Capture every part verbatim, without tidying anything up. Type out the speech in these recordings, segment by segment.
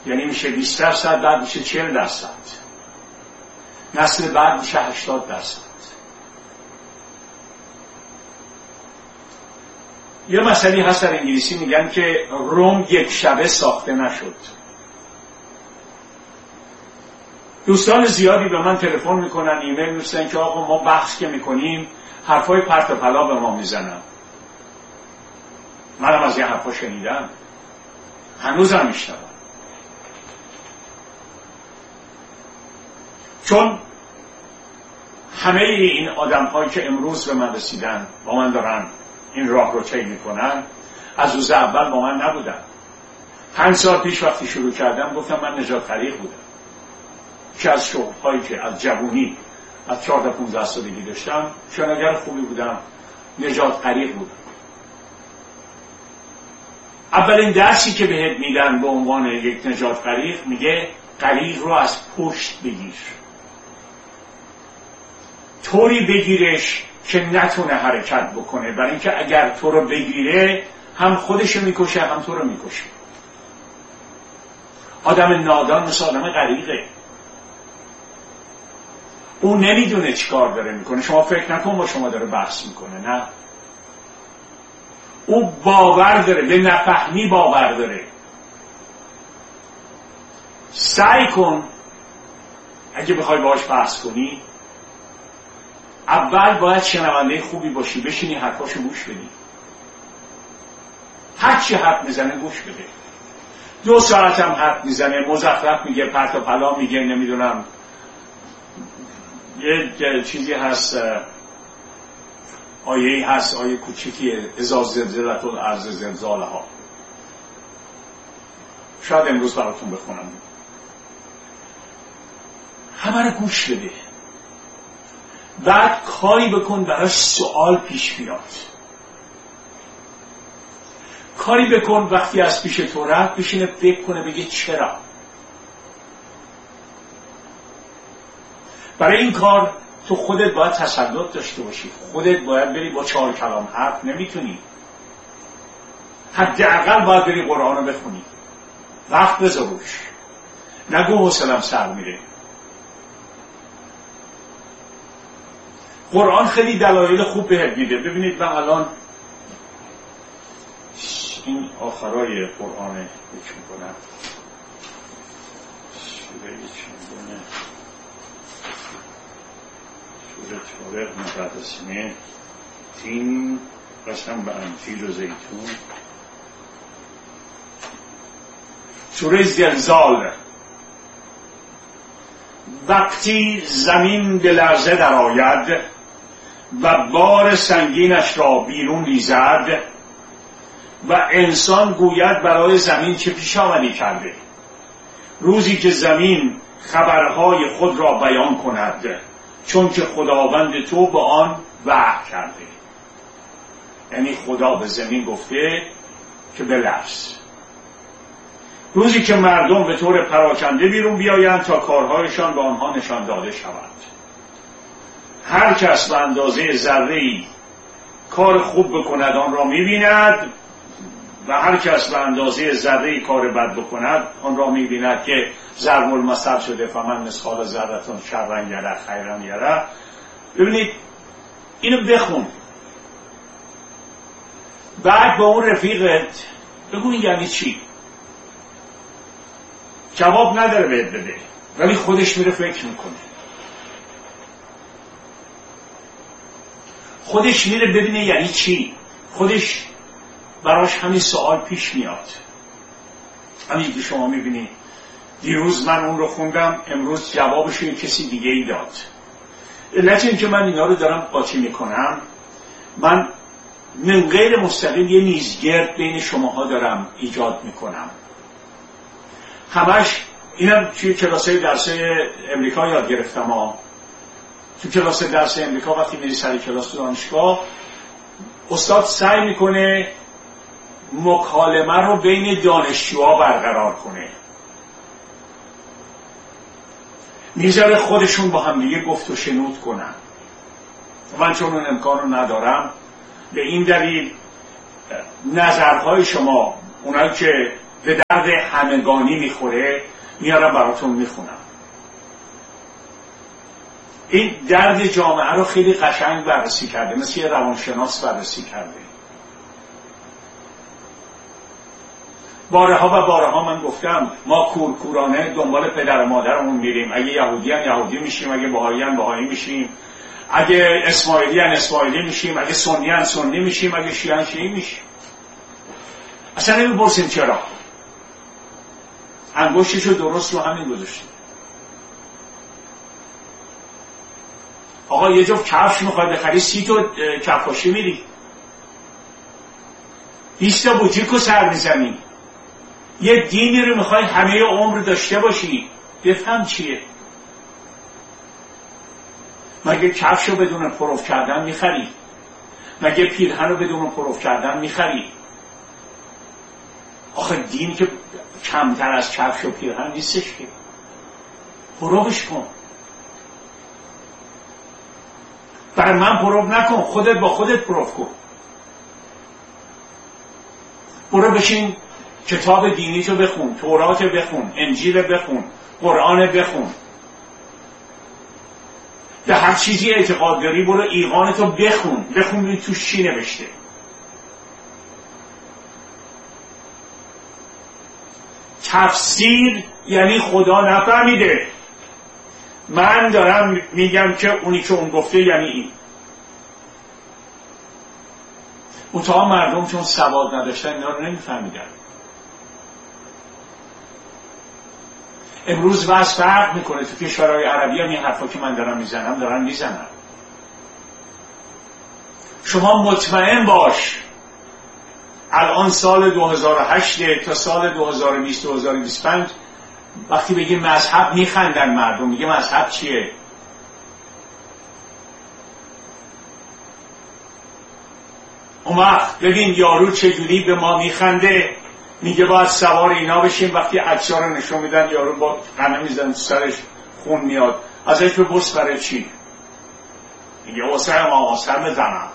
یعنی میشه بیست درصد، بعد میشه چهل درصد، نسل بعد میشه هشتاد درصد. یه مسئله هست در انگلیسی میگن که روم یک شبه ساخته نشد. دوستان زیادی به من تلفن میکنن، ایمیل میرسن که آقا ما بحث که میکنیم حرفای پرت و پلا به ما میزنن. منم از این حرفا شنیدم، هنوزم میشنوم. چون همه این آدم هایی که امروز به من رسیدن، با من دارن این راه رو طی میکنن، از روز اول با من نبودن. پنج سال پیش وقتی شروع کردم گفتم من نجات غریق بودم که از شغل هایی که از جوونی از چهارده پونزده سالگی داشتم شناگر خوبی بودم، نجات غریق بودم. اولین درسی که بهت میدن به عنوان یک نجات غریق میگه غریق رو از پشت بگیر، طوری بگیرش که نتونه حرکت بکنه، برای اینکه اگر تو رو بگیره هم خودشو میکشه هم تو رو میکشه. آدم نادان مثل آدم غریقه، اون نمیدونه چی کار داره میکنه. شما فکر نکن با شما داره بحث میکنه، نه، او باور داره، به نفهمی باور داره. سعی کن اگه بخوای باهاش بحث کنی اول باید شنونده خوبی باشی، بشینی حرفاشو گوش بدی، هر چی حرف میزنه گوش بده. دو ساعت هم حرف میزنه، مزخرف میگه، پرت و پلا میگه، نمیدونم یه چیزی هست، آیه هست، آیه کوچیکیه، اذا زلزلت الارض زلزالها، شاید امروز براتون بخونم. همه رو گوش بده، بعد کاری بکن براش سوال پیش بیاد. کاری بکن وقتی از پیش تو رفت بشینه فکر کنه بگه چرا. برای این کار تو خودت باید تسلط داشته باشی، خودت باید بری با چهار کلام حرف نمیتونی، حداقل باید بری قرآن رو بخونی، وقت بذاروش، نگو حوصله‌ام سر میره. قرآن خیلی دلایل خوب بهت میده. ببینید من الان این آخرای قرآن بچ میکنم، سوره چندونه، سوره طارق مقدسینه تین قسم به انجیل و زیتون، سوره زلزال. وقتی زمین به لرزه در آید و بار سنگینش را بیرون ریزد و انسان گوید برای زمین چه پیش آمدی کرده، روزی که زمین خبرهای خود را بیان کند چون که خداوند تو به آن وحی کرده. یعنی خدا به زمین گفته که بلرز. روزی که مردم به طور پراکنده بیرون بیایند تا کارهایشان به آنها نشان داده شود. هر کس به اندازه ذره‌ای کار خوب بکند آن را می‌بیند و هر کس به اندازه ذره‌ای کار بد بکند آن را می‌بیند که ضرب المثل شده فمن مثقال ذره شرا یره خیرا یره. ببینید اینو بخون، بعد با اون رفیقت بگو این یعنی چی. جواب نداره بهت بده ولی خودش میره فکر میکنه، خودش میره ببینه یعنی چی، خودش براش همین سوال پیش میاد. همین که شما میبینید دیروز من اون رو خوندم، امروز جوابش یه کسی دیگه ای داد. علت این که من اینا رو دارم قاطی میکنم، من من غیر مستقیم یه میزگرد بین شماها دارم ایجاد میکنم. همش اینم توی کلاسه درس امریکا یاد گرفتم ها. تو کلاس درس امریکا وقتی میری سر کلاس دانشگاه، استاد سعی میکنه مکالمه رو بین دانشجوها برقرار کنه، میذاره خودشون با هم دیگه گفت و شنود کنن. من چون اون امکان رو ندارم، به این دلیل نظرهای شما، اونایی که به درد همگانی میخوره میارم براتون میخونم. این درد جامعه رو خیلی قشنگ بررسی کرده، مثل یه روانشناس بررسی کرده. بارها و بارها من گفتم ما کورکورانه دنبال پدر و مادرمون میریم. اگه یهودی هم یهودی میشیم، اگه بهایی هم بهایی میشیم، اگه اسماعیلی هم اسماعیلی میشیم، اگه سنی هم سنی میشیم، اگه شیعه هم شیعی میشیم. اصلا نمیپرسیم چرا. انگشتشو درست رو همین گذاشتیم. آقا یه جفت کفش میخوای بخری، سی تا کفاشی میری، بیست تا بوجیکو سر میزنی. یه دینی رو میخوای همه عمر داشته باشی، بفهم چیه. مگه کفش رو بدون پروف کردن میخری؟ مگه پیرهن رو بدون پروف کردن میخری؟ آخه دین که کمتر از کفش و پیرهن نیستش که. پروفش کن. بر من پروف نکن، خودت با خودت پروف کن. برو بشین کتاب دینی تو بخون، تورات بخون، انجیل بخون، قرآن بخون. به هر چیزی اعتقاد داری برو ایقانتو بخون، بخون ببین توش چی نوشته. تفسیر یعنی خدا نفهمیده، من دارم میگم که اونی که اون گفته یعنی این. منتها مردم چون سواد نداشتن اینا رو نمیفهمیدن. امروز وضع فرق میکنه. تو کشورهای عربی هم این حرفا که من دارم میزنم دارن میزنن. شما مطمئن باش الان سال دو هزار و هشت تا سال دو هزار و بیست دو هزار و بیست و پنج وقتی بگی مذهب میخندن مردم. میگه مذهب چیه؟ اون وقت ببین یارو چجوری به ما میخنده، میگه باید سوار اینا بشیم. وقتی عکس‌ها رو نشون میدن یارو با قمه میزن سرش خون میاد، ازش بپرس برای چی؟ میگه حسین ما حسین بزنم،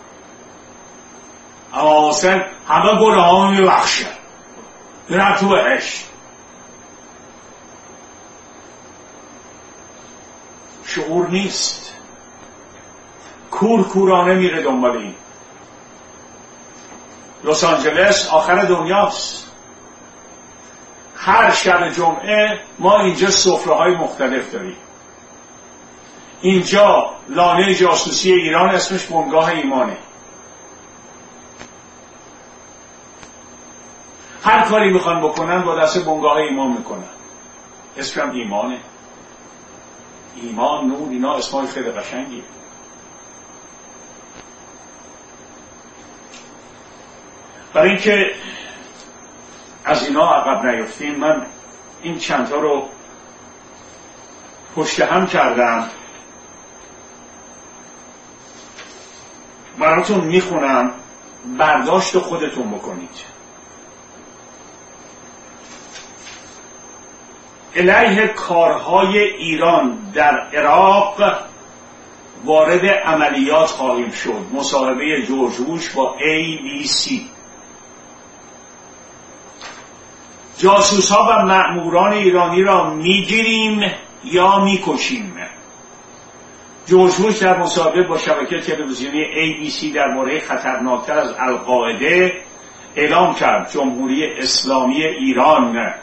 اما حسین همه گناه ها میبخشه، میرم تو بهشت. شعور نیست، کور کورانه میره دنبال این. لس آنجلس آخر دنیاست. هر شب جمعه ما اینجا سفره‌های مختلف داریم. اینجا لانه جاسوسی ایران اسمش بنگاه ایمانه. هر کاری میخوان بکنن با دست بنگاه ایمان میکنن. اسمم ایمانه. ایمان، نور، اینا اسمای خیلی قشنگیه. برای اینکه از اینا عقب نیفتیم من این چندتا رو پشت هم کردم براتون میخونم، برداشت خودتون بکنید. علیه کارهای ایران در عراق وارد عملیات خواهیم شد. مصاحبه جورج بوش با ای بی سی. جاسوس ها و مأموران ایرانی را میگیریم یا میکشیم. جورج بوش در مصاحبه با شبکه تلویزیونی ای بی سی درباره خطرناکتر از القاعده اعلام کرد جمهوری اسلامی ایران.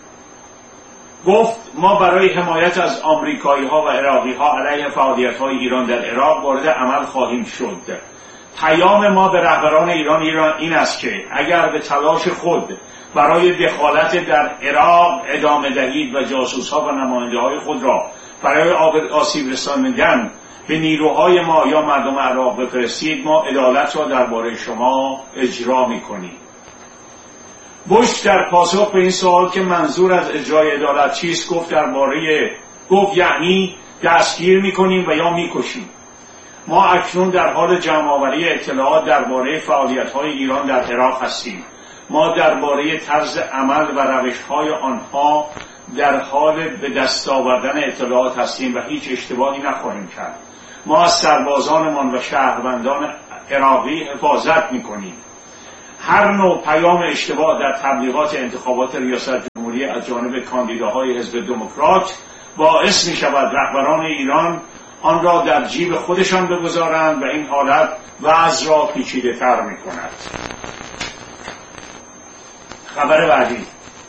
گفت ما برای حمایت از آمریکایی ها و عراقی ها علیه فعالیت های ایران در عراق وارد عمل خواهیم شد. پیام ما به رهبران ایران ایران این است که اگر به تلاش خود برای دخالت در عراق ادامه دهید و جاسوس ها و نماینده های خود را برای آسیب رساندن به نیروهای ما یا مردم عراق بفرستید، ما عدالت را درباره شما اجرا می‌کنیم. بوش در پاسخ به این سوال که منظور از اجرای عدالت چیست گفت درباره گفت یعنی دستگیر می‌کنیم و یا می‌کشیم. ما اکنون در حال جمع‌آوری اطلاعات درباره فعالیت‌های ایران در عراق هستیم. ما درباره طرز عمل و روش‌های آنها در حال به دست آوردن اطلاعات هستیم و هیچ اشتباهی نخواهیم کرد. ما از سربازانمان و شهروندان عراقی حفاظت می‌کنیم. هر نوع پیام اشتباه در تبلیغات انتخابات ریاست جمهوری از جانب کاندیداهای حزب دموکرات باعث می شود رهبران ایران آن را در جیب خودشان بگذارند و این حالت وضع را پیچیده تر می کند. خبر بعدی: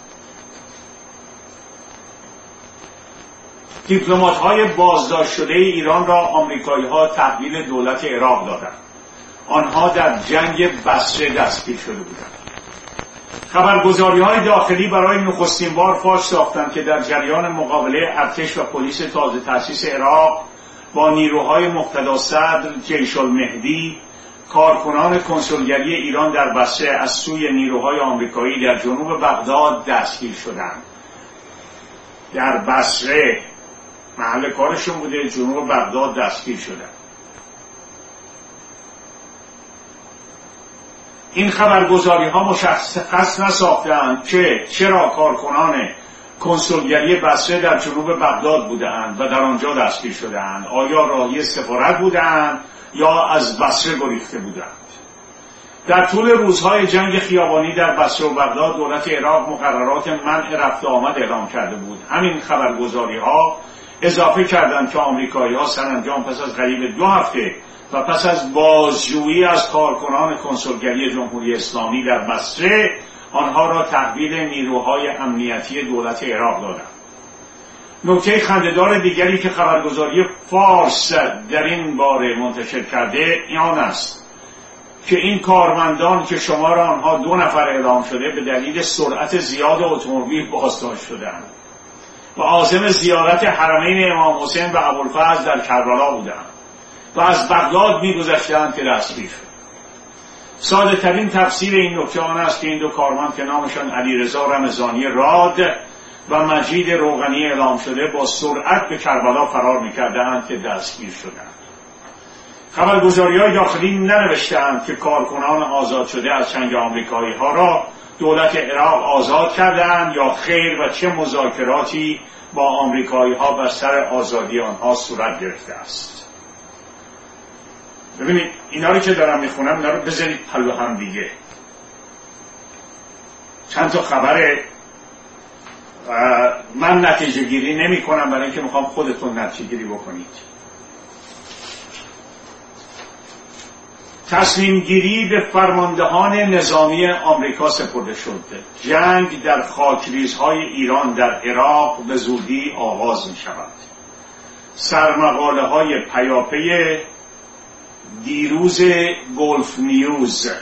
دیپلمات‌های بازداشت شده ایران را آمریکایی‌ها تحویل دولت عراق دادند. آنها در جنگ بصره دستگیر شده بودند. خبرگزاری‌های داخلی برای نخستین بار فاش ساختند که در جریان مقابله ارتش و پلیس تازه تأسیس عراق با نیروهای مقتدا صدر جیش المهدی، کارکنان کنسولگری ایران در بصره از سوی نیروهای آمریکایی در جنوب بغداد دستگیر شدند. در بصره محل کارشون بوده، جنوب بغداد دستگیر شدند. این خبرگزاری ها مشخص نساختند که چرا کارکنان کنسولگری بصره در جنوب بغداد بودند و در آنجا دستگیر شدند. آیا راهی سفارت بودند یا از بصره گریخته بودند؟ در طول روزهای جنگ خیابانی در بصره و بغداد دولت عراق مقررات منع رفت و آمد اعلام کرده بود. همین خبرگزاری ها اضافه کردند که آمریکایی ها سرانجام پس از قریب دو هفته و پس از بازجویی از کارکنان کنسولگری جمهوری اسلامی در بصره آنها را تحویل نیروهای امنیتی دولت عراق دادند. نکته خنده‌دار دیگری که خبرگزاری فارس در این باره منتشر کرده آن است که این کارمندان که شمار آنها دو نفر اعلام شده به دلیل سرعت زیاد اتومبیل بازداشت شدند و عازم زیارت حرمین امام حسین و ابوالفضل در کربلا بودند و از بغداد می‌گذشتند که دستگیر شد. ساده ترین تفسیر این نکته آن است که این دو کارمند که نامشان علیرضا رمضانی راد و مجید روغنی اعلام شده با سرعت به کربلا فرار می‌کردند که دستگیر شدند. خبرگزاری‌های داخلی ننوشتند که کارکنان آزاد شده از چنگ آمریکایی‌ها را دولت عراق آزاد کردند یا خیر و چه مذاکراتی با آمریکایی‌ها بر سر آزادی آنها صورت گرفته است. ببینید اینا رو که دارم میخونم اینا رو بذارید پلو هم دیگه. چند تا خبره من نتیجه گیری نمی کنم برای اینکه میخوام خودتون نتیجه گیری بکنید. تصمیم گیری به فرماندهان نظامی آمریکا سپرده شد. جنگ در خاکریزهای ایران در عراق به زودی آغاز می شود. سرمقاله های پیاپی دیروز گلف نیوز.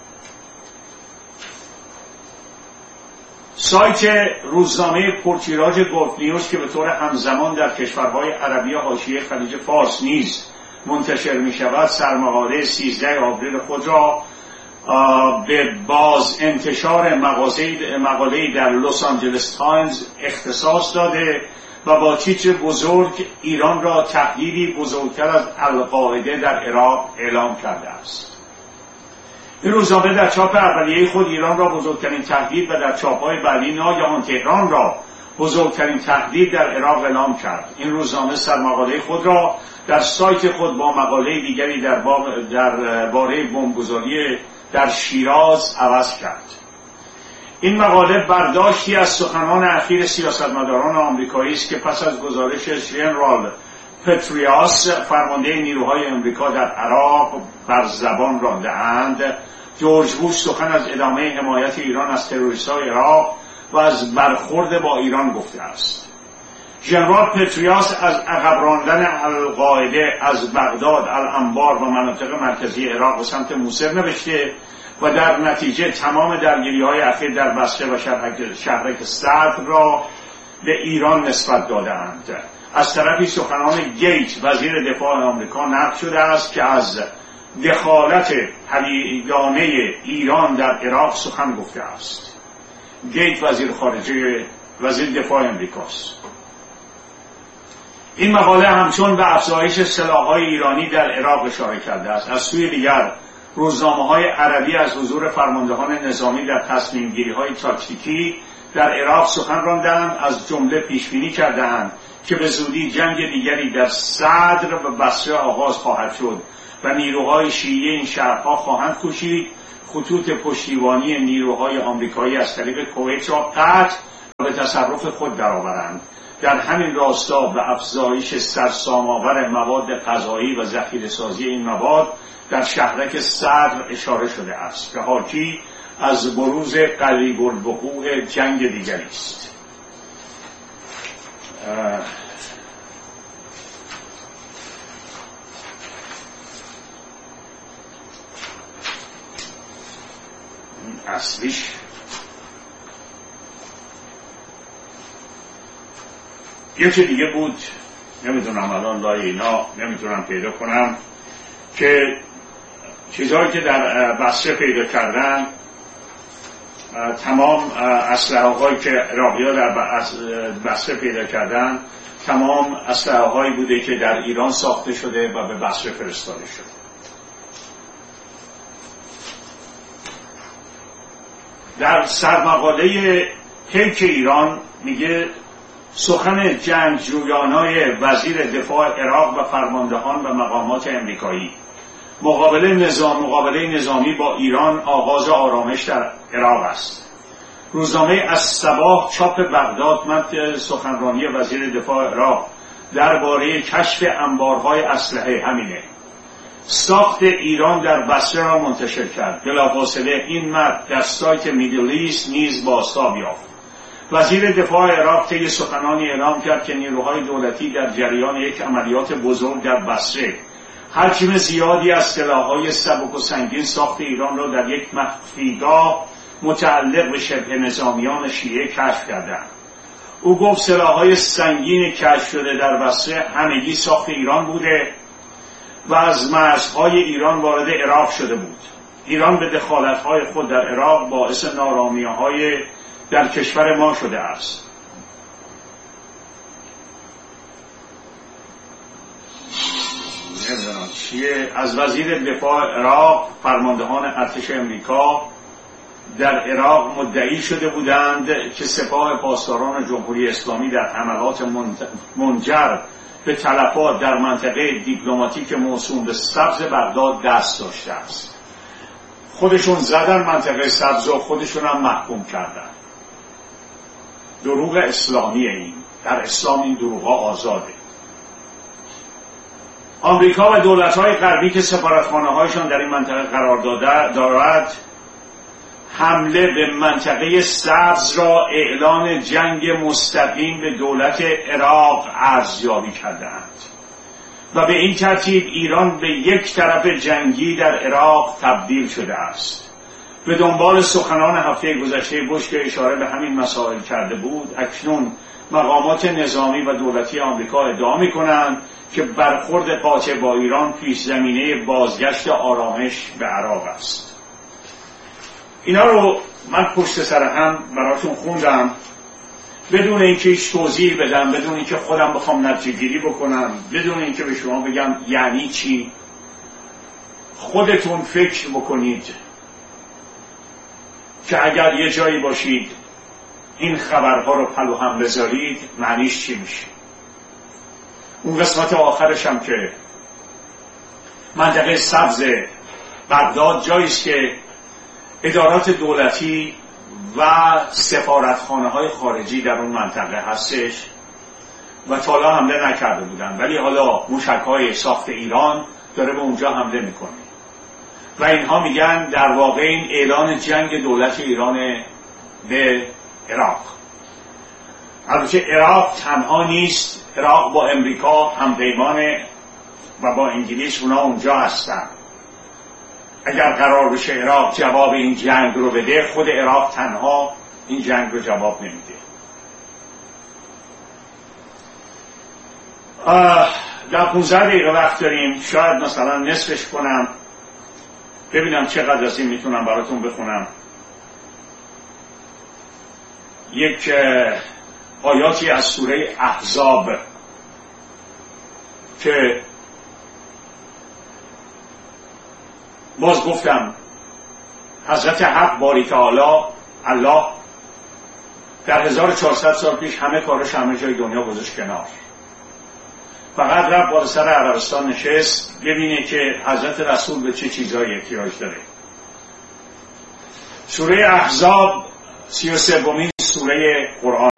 سایت روزنامه پرتیراژ گلف نیوز که به طور همزمان در کشورهای عربی حاشیه خلیج فارس نیز منتشر می شود سرمقاله سیزده آوریل خود را به باز انتشار مقاله‌ای در لس آنجلس تایمز اختصاص داده و با تیتر بزرگ ایران را تهدیدی بزرگتر از القاعده در عراق اعلام کرده است. این روزنامه در چاپ اولیه خود ایران را بزرگترین تهدید و در چاپ‌های بعدی ناگهان تهران را بزرگترین تهدید در عراق اعلام کرد. این روزنامه سرمقاله خود را در سایت خود با مقاله دیگری در باره بمبگذاری در شیراز عوض کرد. این مقاله برداشتی از سخنان اخیر سیاستمداران آمریکایی است که پس از گزارش ژنرال پتریاس فرمانده نیروهای آمریکا در عراق بر زبان رانده‌اند. جورج بوش سخن از ادامه حمایت ایران از تروریست‌های عراق و از برخورد با ایران گفته است. ژنرال پتریاس از عقب راندن القاعده از بغداد، الانبار و مناطق مرکزی عراق به سمت موصل نوشته و در نتیجه تمام درگیری‌های اخیر در بصره و شهرک صدر را به ایران نسبت داده‌اند. از طرفی سخنان گیت وزیر دفاع آمریکا نقل شده است که از دخالت پلیدانه ایران در عراق سخن گفته است. گیت وزیر خارجه وزیر دفاع آمریکاست. این مقاله همچون به افزایش سلاح‌های ایرانی در عراق اشاره کرده است. از سوی دیگر روزنامه‌های عربی از حضور فرماندهان نظامی در تصمیم‌گیری‌های تاکتیکی در عراق سخن راندند، از جمله پیشبینی کردند که به زودی جنگ دیگری در صدر و بصره آغاز خواهد شد و نیروهای شیعی این شهرها خواهند کوشید خطوط پشتیبانی نیروهای آمریکایی از طریق کویت را قطع و به تصرف خود درآورند. در همین راستا به افزایش سرسام‌آور مواد غذایی و ذخیره‌سازی این مواد در شهرک صدر اشاره شده است که حاکی از بروز قریب الوقوع جنگ دیگری است. اصلیش یکی دیگه بود، نمیدونم الان لای اینا نمیتونم پیدا کنم، که چیزهایی که در بصره پیدا کردن تمام اسلحه هایی که عراقی‌ها در بصره پیدا کردن تمام اسلحه هایی بوده که در ایران ساخته شده و به بصره فرستاده شده. در سرمقاله پیک ایران میگه سخن جنگجویانای وزیر دفاع عراق و فرماندهان و مقامات امریکایی مقابله نظام مقابله نظامی با ایران آغاز آرامش در عراق است. روزنامه الصباح چاپ بغداد متن سخنرانی وزیر دفاع عراق درباره کشف انبارهای اسلحه همینه. ساخت ایران در بصره را منتشر کرد. بلافاصله این متن در سایت میدل ایست نیز بازتاب یافت. وزیر دفاع عراق طی سخنانی اعلام کرد که نیروهای دولتی در جریان یک عملیات بزرگ در بصره حجم زیادی از سلاح‌های سبک و سنگین ساخت ایران را در یک مخفیگاه متعلق به شبه نظامیان شیعه کشف کردند. او گفت سلاح‌های سنگین کشف شده در بصره همگی ساخت ایران بوده و از مرزهای ایران وارد عراق شده بود. ایران به دخالت‌های خود در عراق باعث نارامی‌های در کشور ما شده است. نمیدونم چیه. از وزیر دفاع عراق فرماندهان ارتش امریکا در عراق مدعی شده بودند که سپاه پاسداران جمهوری اسلامی در حملات منجر به تلفات در منطقه دیپلماتیک موسوم به سبز بغداد دست داشته است. خودشون زدن منطقه سبز و خودشون هم محکوم کردن. دروغ اسلامی این. در اسلام این دروغا آزاده. آمریکا و دولت‌های غربی که سفارتخانه‌هایشان در این منطقه قرار داده دارد حمله به منطقه سبز را اعلان جنگ مستقیم به دولت عراق ارزیابی کردند و به این ترتیب ایران به یک طرف جنگی در عراق تبدیل شده است. به دنبال سخنان هفته گذشته بوش که اشاره به همین مسائل کرده بود، اکنون مقامات نظامی و دولتی آمریکا ادعا می‌کنند که برخورد قاطع با ایران پیش زمینه بازگشت آرامش به عراق است. اینا رو من پشت سر هم براتون خوندم بدون اینکه هیچ توضیح بدم، بدون اینکه خودم بخوام نتیجه گیری بکنم، بدون اینکه به شما بگم یعنی چی. خودتون فکر بکنید که اگر یه جایی باشید این خبرها رو پلو هم بذارید معنیش چی میشه. اون قسمت آخرش هم که منطقه سبز بغداد جاییست که ادارات دولتی و سفارتخانه های خارجی در اون منطقه هستش و تا حالا حمله نکرده بودن، ولی حالا موشک های ساخت ایران داره به اونجا حمله میکنه و اینها میگن در واقع این اعلان جنگ دولت ایران به عراق. البته عراق تنها نیست، عراق با امریکا همپیمانه و با انگلیس اونا اونجا هستن. اگر قرار بشه عراق جواب این جنگ رو بده، خود عراق تنها این جنگ رو جواب نمیده. در پونزده دقیقه وقت داریم، شاید مثلا نصفش کنم ببینم چقدر از این میتونم براتون بخونم. یک آیاتی از سوره احزاب که باز گفتم حضرت حق باری تعالی الله در هزار و چهارصد سال پیش همه کارش همه جای دنیا گذاشت کنار، فقط رفت بالا سر عربستان نشست ببینه که حضرت رسول به چه چیزایی احتیاج داره. سوره احزاب سی و سومین سوره قرآن،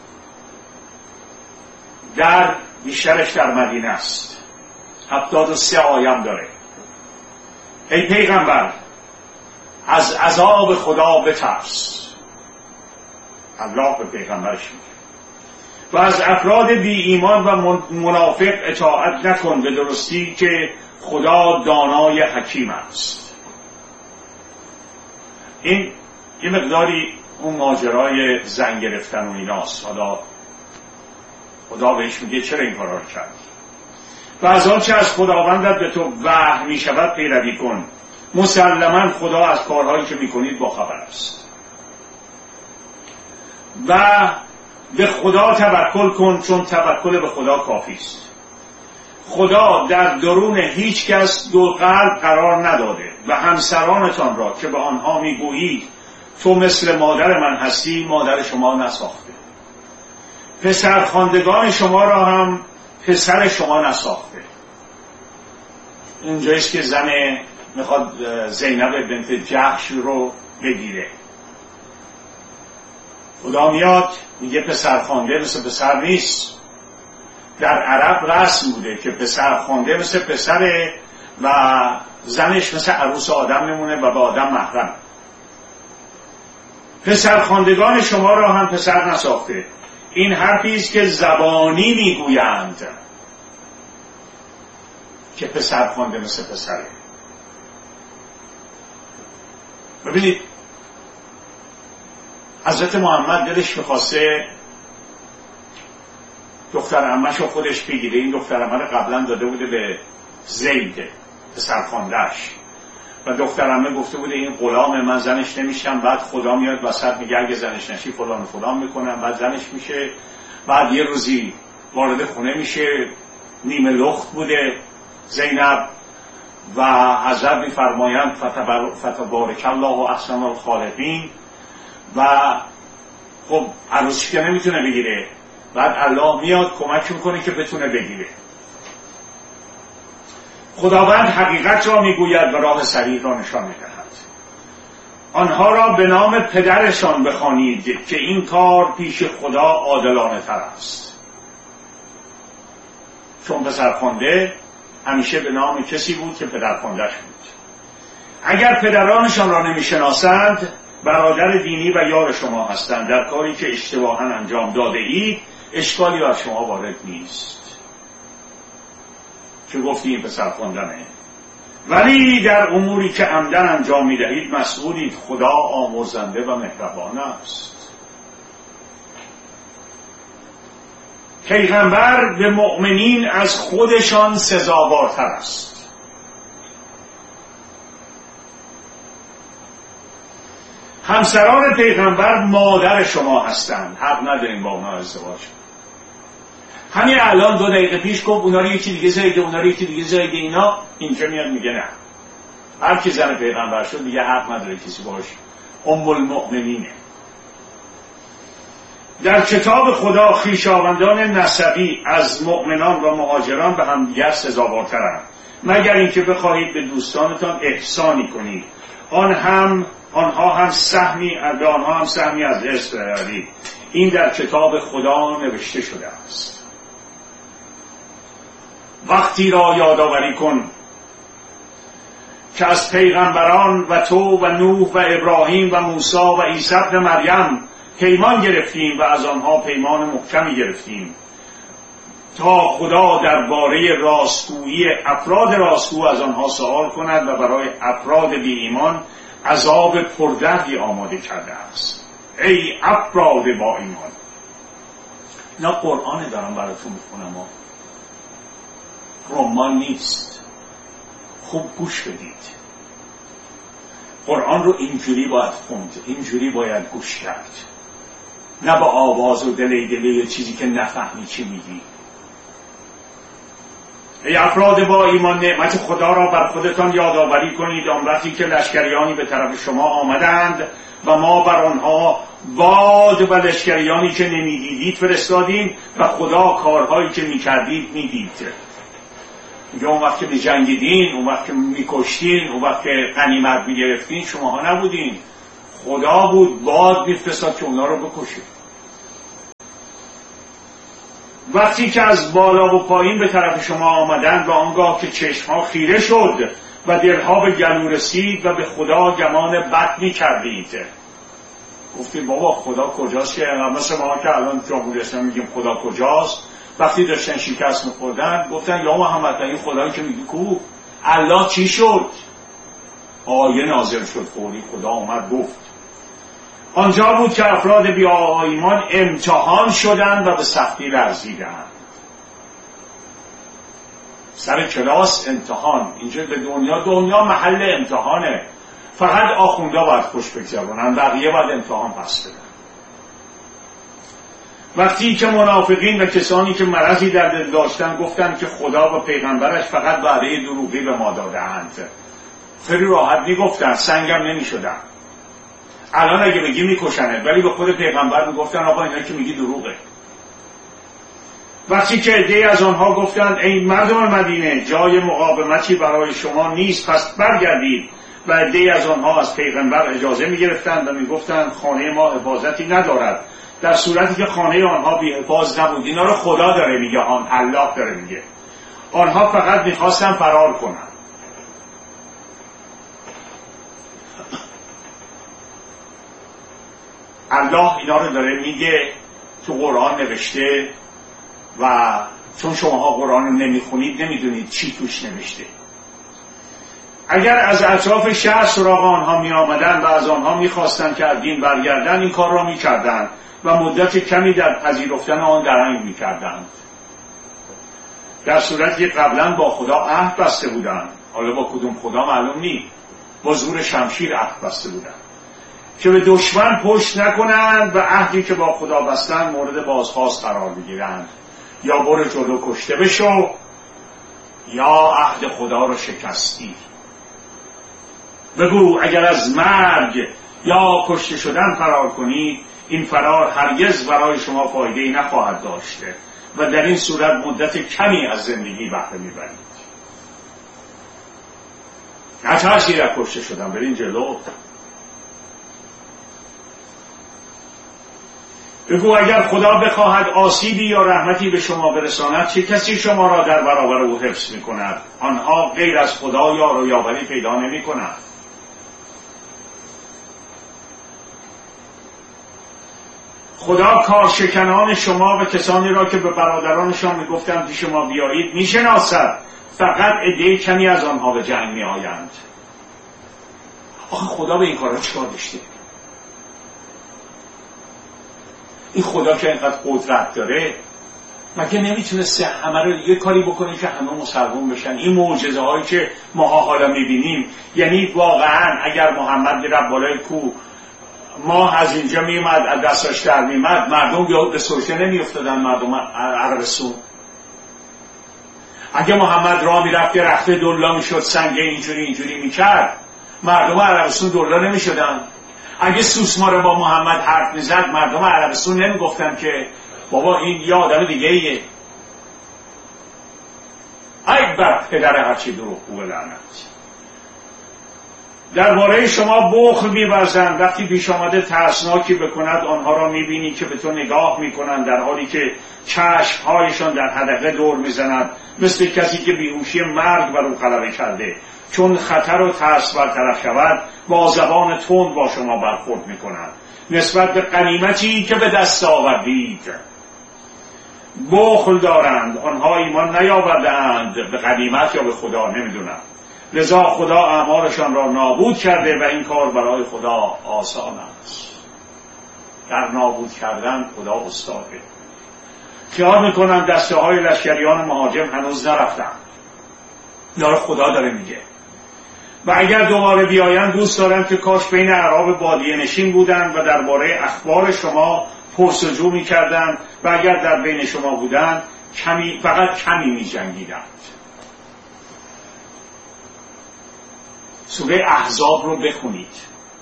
در بیشترش در مدینه است، هفتاد و سه آیه داره. ای پیغمبر از عذاب خدا بترس. الله به پیغمبرش میگه و از افراد بی ایمان و منافق اطاعت نکن، به درستی که خدا دانای حکیم است. این یه مقداری اون ماجرای زن گرفتن و ایناست. حالا خدا بهش میگه چرا این کارا رو کردی؟ و از آنچه از خداوندت به تو وحی می شود پیروی کن، مسلما خدا از کارهایی که میکنید با خبر است. و به خدا توکل کن، چون توکل به خدا کافی است. خدا در درون هیچ کس دو قلب قرار نداده و همسرانتان را که به آنها میگویید تو مثل مادر من هستی، مادر شما نساخته. پسرخواندگان شما را هم پسر شما نساخته. اینجاییست که زن میخواد زینب بنت جحش رو بگیره. خدا میاد میگه پسرخوانده مثل پسر نیست. در عرب رسم بوده که پسرخوانده مثل پسره و زنش مثل عروس آدم میمونه و به آدم محرم. پسرخواندگان شما را هم پسر نساخته. این حرفی است که زبانی میگویند که پسرخوانده مثل پسره. ببینید حضرت محمد دلش میخواسته دختر عمه‌شو خودش بگیره. این دختر عمه رو قبلا داده بوده به زید پسرخوانده‌اش و دختر عمه گفته بوده این غلام من، زنش نمیشم. بعد خدا میاد وسط میگه اگه زنش نشی فلان فلان میکنم. بعد زنش میشه. بعد یه روزی وارد خونه میشه، نیمه لخت بوده زینب و حضرت میفرمایند فتبارک الله احسن الخالقین و خب عروسش که نمیتونه بگیره. بعد الله میاد کمک میکنه که بتونه بگیره. خداوند حقیقت را میگوید و راه صحیح را نشان میدهد. آنها را به نام پدرشان بخوانید که این کار پیش خدا عادلانه تر است. چون پسرخوانده همیشه به نام کسی بود که پدرخوانده‌اش بود. اگر پدرانشان را نمیشناسند برادر دینی و یار شما هستند. در کاری که اشتباها انجام داده اید اشکالی بر شما وارد نیست که گفتی این پسر خوندنه، ولی در اموری که عمدن انجام میدهید مسئولید. خدا آمرزنده و مهربان است. پیغمبر به مؤمنین از خودشان سزاوارتر است. همسران پیغمبر مادر شما هستند. حق نداریم با اونا ازدواج. همین الان دو دقیقه پیش گفت اونا رو یکی دیگه زایده، اونا رو یکی دیگه زایده. اینا اینجا میاد میگه نه، هر کی زن پیغمبر شد دیگه حق نداره کسی باش ام المؤمنینه. در کتاب خدا خویشاوندان نسبی از مؤمنان و مهاجران به هم دیگر سزاوارترند، مگر اینکه بخواهید به دوستانتان احسانی کنید. آن هم آنها هم سهمی به آنها هم سهمی از رزق دارید. این در کتاب خدا نوشته شده است. وقتی را یادآوری کن که از پیغمبران و تو و نوح و ابراهیم و موسی و عیسی ابن مریم پیمان گرفتیم و از آنها پیمان محکمی گرفتیم تا خدا درباره راستگویی افراد راستگو از آنها سوال کند و برای افراد بی ایمان عذاب پردردی آماده کرده است. ای افراد با ایمان. اینا قرآن دارم براتون میخونم ها، رمان نیست. خوب گوش بدید. قرآن رو اینجوری باید خوند، اینجوری باید گوش کرد، نه با آواز و دلی دلی چیزی که نفهمی چی میگی. ای افراد با ایمان نعمت خدا را بر خودتان یادآوری کنید آن وقتی که لشکریانی به طرف شما آمدند و ما بر آنها باد و لشکریانی که نمیدیدید فرستادیم و خدا کارهایی که میکردید میدید. میگه اون وقت که میجنگیدین، اون وقت که میکشتین، اون وقت که غنیمت میگرفتین شماها نبودین، خدا بود باد میفرستاد که اونا رو بکشه. وقتی که از بالا و پایین به طرف شما آمدن و آنگاه که چشمها خیره شد و دلها به گلو رسید و به خدا گمان بد می کردید. گفتید بابا خدا کجاست که مثل ما که الان جمهوری اسلامی میگیم خدا کجاست. وقتی داشتن شکست می‌خوردن گفتن یا محمد این خدایی که میگی کو الله چی شد؟ آیه نازل شد فوری خدا اومد گفت. آنجا بود که افراد بی ایمان امتحان شدند و به سختی لرزیدند. سر کلاس امتحان، اینجا به دنیا دنیا محل امتحانه. فقط آخوندا باید خوش بگذرونن، بقیه باید امتحان پس بدن. وقتی که منافقین و کسانی که مرضی در دل داشتن گفتند که خدا و پیغمبرش فقط وعده دروغی به ما داده‌اند. خیلی راحت میگفتن، سنگم نمیشدن. الان اگه بگی میکشنه، ولی به خود پیغمبر میگفتن آقا اینا که میگی دروغه. وقتی که عده‌ای از آنها گفتند ای مردم مدینه جای مقاومتی برای شما نیست پس برگردید، و عده‌ای از آنها از پیغمبر اجازه میگرفتند و میگفتند خانه ما حفاظتی ندارد، در صورتی که خانه آنها بی حفاظ نبود. اینا رو خدا داره میگه، آن الله داره میگه. آنها فقط میخواستن فرار کنن. الله اینا رو داره میگه، تو قرآن نوشته و چون شماها قرآن رو نمیخونید نمیدونید چی توش نوشته. اگر از اطراف شهر سراغ آنها می آمدن و از آنها می خواستن که از دین برگردن این کار را می کردن و مدت کمی در پذیرفتن آن درنگ می کردن. در صورتی که قبلا با خدا عهد بسته بودن، حالا با کدوم خدا معلوم نیست، با زور شمشیر عهد بسته بودن که به دشمن پشت نکنند و عهدی که با خدا بستن مورد بازخواست قرار بگیرند. یا برو جلو کشته بشو یا عهد خدا رو شکستی. بگو اگر از مرگ یا کشته شدن فرار کنید این فرار هرگز برای شما فایده‌ای نخواهد داشته و در این صورت مدت کمی از زندگی بهره میبرید. نترسید از کشته شدن، برین جلو. بگو اگر خدا بخواهد آسیبی یا رحمتی به شما برساند چه کسی شما را در برابر او حفظ میکند؟ آنها غیر از خدا یار و یاوری پیدا نمیکنند. خدا کارشکنان شما و کسانی را که به برادرانشان میگفتند که شما بیایید میشناسد، فقط عده کمی از آنها به جنگ میآیند. آخه خدا به این کارا چیکار داشته؟ این خدا که اینقدر قدرت داره مگه نمیتونسته همه رو یه کاری بکنه که همه مسلمان بشن؟ این معجزه هایی که ماها حالا میبینیم، یعنی واقعا اگر محمد میرفت بالای کوه ماه از اینجا میمد از دستاش در میمد، مردم به سرشه نمیافتادن. مردم عربستون اگه محمد راه میرفت که رخته دلا میشد سنگ اینجوری اینجوری میکرد، مردم عربستون دلا نمیشدن. اگه سوسمار با محمد حرف میزد مردم عربستون نمیگفتن که بابا این یه آدم دیگه ایه. ای بر پدر هرچی دروغگو لعنت. درباره شما بخل می‌ورزند، وقتی پیش آمده ترسناکی بکند آنها را می‌بینی که به تو نگاه می‌کنند در حالی که چشم‌هایشان در حدقه دور می‌زند، مثل کسی که بیهوشی مرگ بر او غلبه کرده. چون خطر و ترس برطرف شود با زبان تند با شما برخورد می‌کنند نسبت به غنیمتی که به دست آوردید. بخل دارند، آنها ایمان نیاورده‌اند به غنیمت یا به خدا، نمی‌دونند. لذا خدا اعمالشان را نابود کرده و این کار برای خدا آسان است. در نابود کردن خدا استاده. خیال میکنن دسته های لشکریان مهاجم هنوز نرفتن. یار خدا داره میگه. و اگر دوباره بیاین دوست دارم که کاش بین اعراب بادیه نشین بودن و درباره اخبار شما پرسجو میکردن و اگر در بین شما بودن کمی فقط کمی میجنگیدند. سوره احزاب رو بخونید.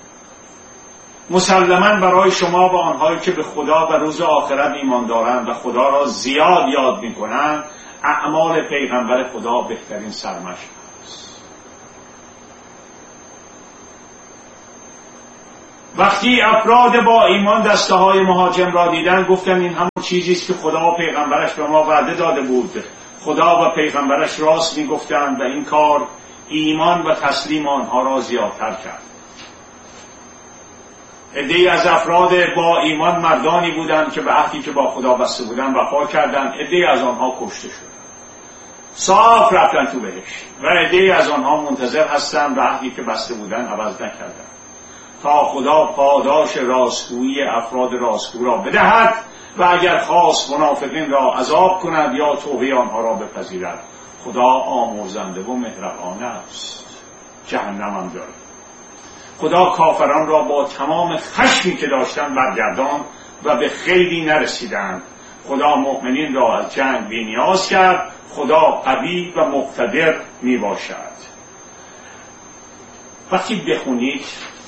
مسلماً برای شما و آنهایی که به خدا و روز آخرت ایمان دارند و خدا را زیاد یاد میکنند اعمال پیغمبر خدا بهترین سرمشق است. وقتی افراد با ایمان دسته های مهاجم را دیدن گفتن این همون چیزی است که خدا و پیغمبرش به ما وعده داده بود. خدا و پیغمبرش راست میگفتند و این کار ایمان و تسلیم آنها را زیادتر کرد. عده‌ای از افراد با ایمان مردانی بودند که به عهدی که با خدا بسته بودند وفا کردند. عده‌ای از آنها کشته شدند، صاف رفتن تو بهشت، و عده‌ای از آنها منتظر هستند و عهدی که بسته بودند عوض نکردند تا خدا پاداش راستگویی افراد راستگو را بدهد و اگر خواست منافقین را عذاب کند یا توبه آنها را بپذیرد. خدا آمرزنده و مهربان است. جهنم هم داره. خدا کافران را با تمام خشمی که داشتن برگردان و به خیلی نرسیدند. خدا مؤمنین را از جنگ بی‌نیاز کرد. خدا قوی و مقتدر می باشد. وقتی بخونید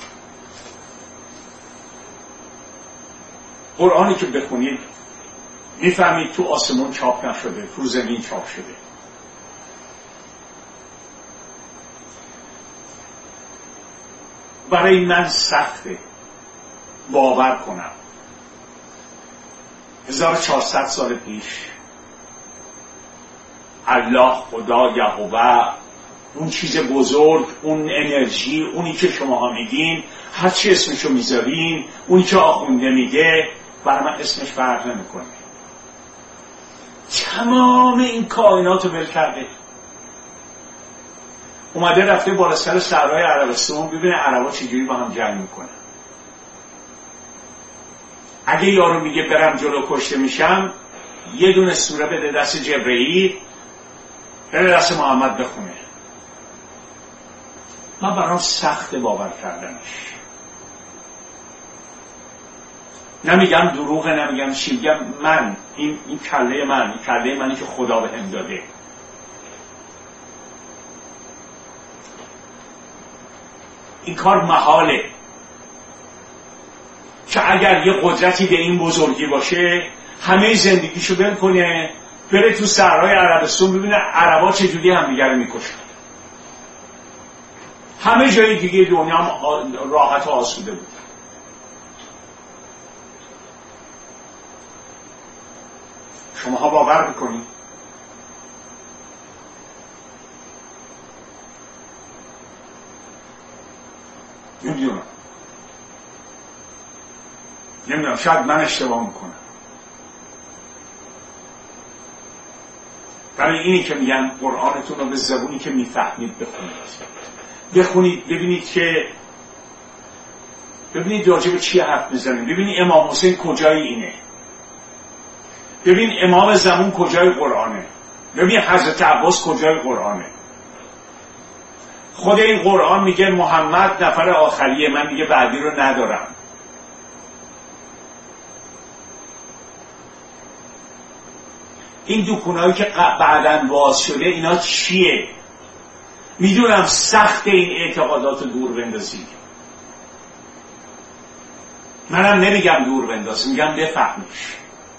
قرآنی که بخونید میفهمید تو آسمون چاپ نشده، تو زمین چاپ شده. برای من سخته باور کنم هزار و چهارصد سال پیش الله، خدا، یهوه، اون چیز بزرگ، اون انرژی، اونی که شما میگین، هر چی اسمشو میذارین، اونی که آخونده میگه، برای من اسمش فرق نمیکنه. تمام این کائنات رو ول کرده، اومده رفته بالا سر صحرای عربستان ببینه عربا چجوری با هم جنگ میکنن. اگه یارو میگه برم جلو کشته میشم، یه دونه سوره بده دست جبرئیل، بده دست محمد بخونه. من برام سخت باور کردنش. نمیگم دروغه، نمیگم چی، میگم من این این کله من، این کله منی که خدا بهم داده. این کار محاله که اگر یه قدرتی به این بزرگی باشه همه زندگیشو ول کنه بره تو صحرای عربستان ببینه عربا چجوری همدیگه رو میکشن. همه جای دیگه دنیا هم راحت و آسوده بود. شماها باور میکنید؟ نمیدونم نمیدونم شاید من اشتباه میکنم. برای اینی که میگن قرآنتون رو به زبونی که میفهمید بخونید بخونید ببینید که ببینید راجع به چی حرف میزنید. ببینید امام حسین کجای اینه، ببین امام زمان کجای قرآنه، ببین حضرت عباس کجای قرآنه. خود این قرآن میگه محمد نفر آخریه، من دیگه بعدی رو ندارم. این دکونایی که بعداً باز شده اینا چیه؟ میدونم سخت این اعتقادات دور بندازی، منم نمیگم دور بنداز، میگم بفهمش.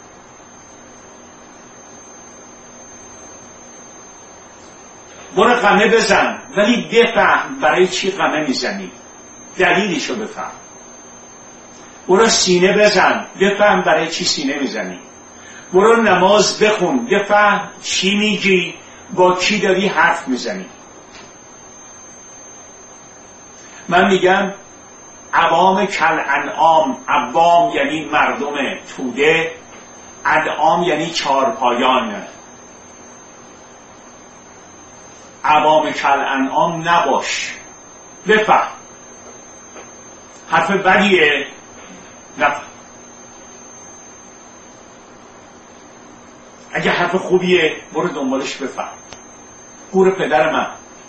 برو قمه بزن ولی بفهم برای چی قمه میزنی، دلیلشو بفهم. برو سینه بزن بفهم برای چی سینه میزنی. برو نماز بخون بفهم چی میگی، با کی داری حرف میزنی. من میگم عوام کل انعام، عوام یعنی مردم توده، انعام یعنی چارپایان. عوام کل انعام نباش، بفهم. حرف بدیه، نفهم. اگه حرف خوبیه برو دنبالش بفهم. گور پدر من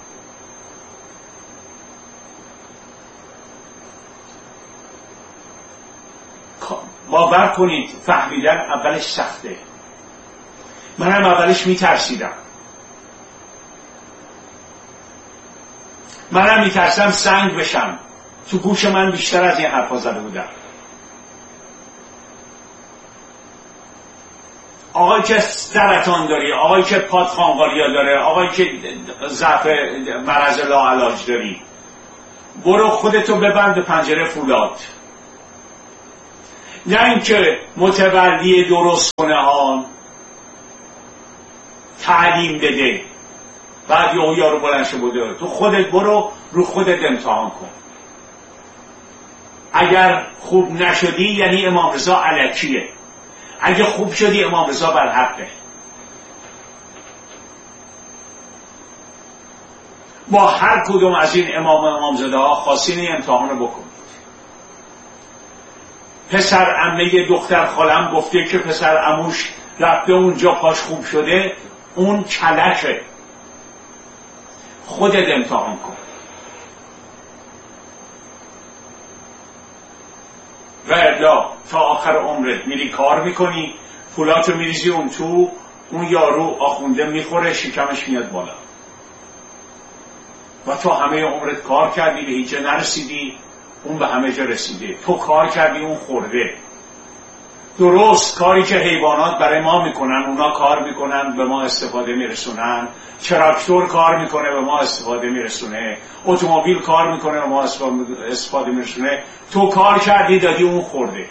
باور کنید فهمیدن اولش سخته. منم اولش میترسیدم، منم میترسم سنگ بشم. تو گوش من بیشتر از این حرفا زده بودم. آقایی که سرطان داری، آقایی که پات خانقاریا داره، آقایی که ضعف مرض لاعلاج داری، برو خودتو ببند به پنجره فولاد، نه اینکه متولی درست کنه ها تعلیم بده بعد یهو یارو بلند شه بوده. تو خودت برو رو خودت امتحان کن. اگر خوب نشدی یعنی امام رضا الکیه، اگه خوب شدی امام رضا بر حقه. با هر کدوم از این امام امامزاده ها خواستین این امتحان رو بکنید. پسر عمه دختر خالم گفته که پسر عموش رفته اونجا پاش خوب شده، اون کلشه. خودت امتحان کن. و الا تا آخر عمرت میری کار میکنی، پولاتو میریزی اون تو، اون یارو آخونده میخوره، شکمش میاد بالا و تو همه عمرت کار کردی به هیچ نرسیدی، اون به همه جا رسیده. تو کار کردی اون خورده. درست کاری که حیوانات برای ما میکنن اونا کار میکنن به ما استفاده میرسونن، تراکتور کار میکنه به ما استفاده میرسونه، اتومبیل کار میکنه به ما استفاده میرسونه. تو کار کردی دادی اون خورده.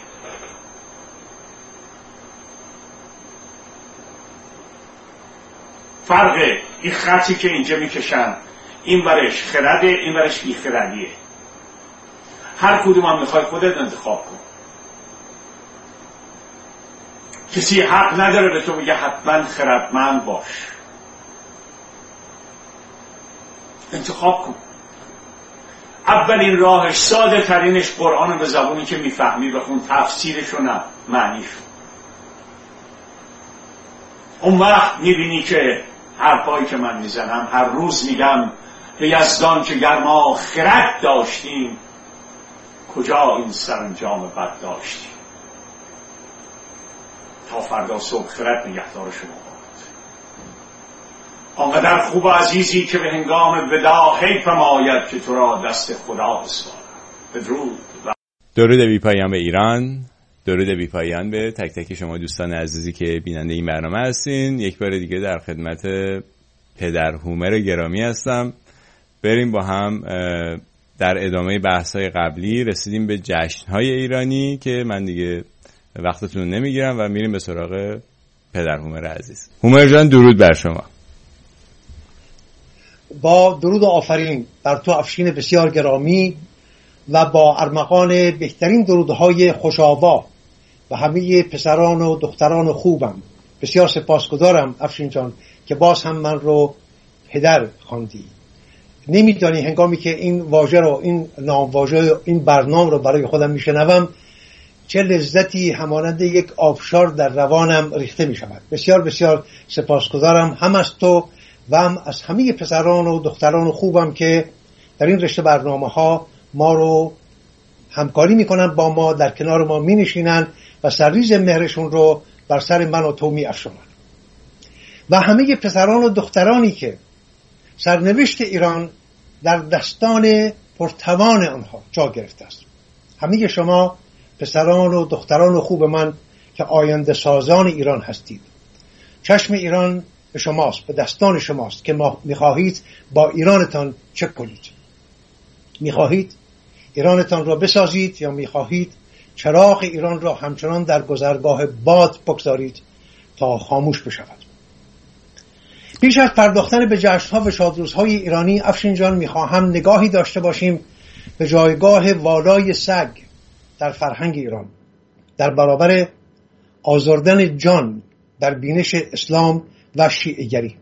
فرقه این خطی که اینجا میکشن، این برش خرده این برش بی خردیه. هر کدوم هم میخوای خودت انتخاب کن. کسی حق نداره به تو بگه حتما خردمند باش. انتخاب کن. اولین راهش ساده ترینش قرآن به زبونی که میفهمی بخون، تفسیرش و نه معنیش. اون وقت میبینی که حرفایی که من میزنم هر روز میگم به یزدان که گر ما خرد داشتیم کجا این سرانجام بد داشتیم. تا فردا صبح خرد نگهدار شما باد. آنقدر خوب و عزیزی که به هنگام ودا حیفم آید که تو را دست خدا بسپارم. بدرود. درود بی پایان به ایران، درود بی پایان به تک تک شما دوستان عزیزی که بیننده این برنامه هستین. یک بار دیگه در خدمت پدر هومر گرامی هستم. بریم با هم در ادامه بحث‌های قبلی رسیدیم به جشن‌های ایرانی که من دیگه وقتتون نمیگیرم و میریم به سراغ پدر هومر عزیز. هومر جان درود بر شما. با درود و آفرین بر تو افشین بسیار گرامی و با ارمغان بهترین درودهای خوشاوا و همه پسران و دختران خوبم بسیار سپاسگزارم افشین جان که باز هم من رو پدر خواندی. نمیدانی هنگامی که این واژه رو، این نام واژه، این برنامه رو برای خودم میشنوم چه لذتی همانند یک آبشار در روانم ریخته می شود. بسیار بسیار سپاسگزارم هم از تو و هم از همه پسران و دختران خوبم که در این رشته برنامه ها ما رو همکاری می کنن، با ما در کنار ما می نشینن و سرریز مهرشون رو بر سر من و تو می افشونن. و همه پسران و دخترانی که سرنوشت ایران در دستان پرتوان آنها جا گرفته است. همه شما پسران و دختران خوب من که آینده سازان ایران هستید، چشم ایران به شماست، به دستان شماست که ما میخواهید با ایرانتان چه کنید. میخواهید ایرانتان را بسازید یا میخواهید چراغ ایران را همچنان در گذرگاه باد بگذارید تا خاموش بشود. پیش از پرداختن به جشن‌ها و شادروزهای ایرانی افشین جان میخواهم نگاهی داشته باشیم به جایگاه والای سگ در فرهنگ ایران در برابر آزردن جان در بینش اسلام و شیعه‌گری.